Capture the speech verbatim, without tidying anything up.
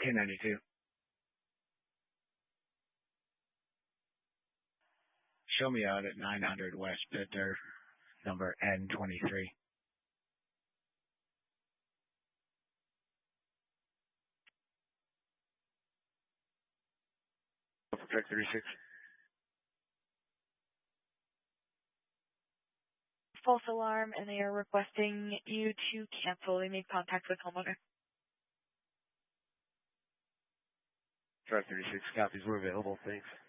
ten ninety-two. Show me out at nine hundred West Bitter, number N twenty-three. Track thirty-six. False alarm, and they are requesting you to cancel. They made contact with homeowner. Track thirty-six copies were available. Thanks.